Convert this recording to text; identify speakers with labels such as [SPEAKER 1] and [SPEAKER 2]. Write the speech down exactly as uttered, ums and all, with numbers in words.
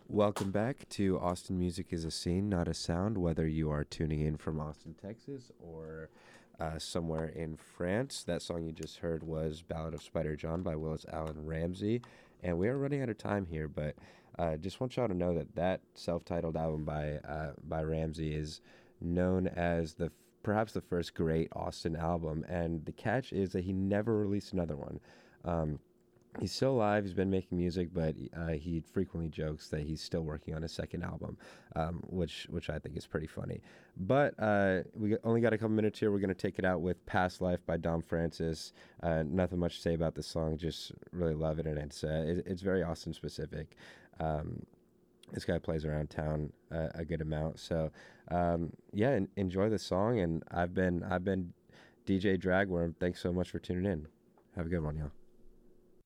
[SPEAKER 1] Welcome back to Austin Music is a Scene, Not a Sound, whether you are tuning in from Austin, Texas, or uh, somewhere in France. That song you just heard was Ballad of Spider John by Willis Allen Ramsey. And we are running out of time here, but uh, just want y'all to know that that self-titled album by uh, by Ramsey is known as the perhaps the first great Austin album. And the catch is that he never released another one. Um, He's still alive. He's been making music, but uh, he frequently jokes that he's still working on a second album, um, which which I think is pretty funny. But uh, we only got a couple minutes here. We're going to take it out with "Past Life" by Dom Francis. Uh, nothing much to say about the song. Just really love it, and it's uh, it, it's very Austin specific. Um, this guy plays around town uh, a good amount, so um, yeah, en- enjoy the song. And I've been I've been D J Dragworm. Thanks so much for tuning in. Have a good one, y'all.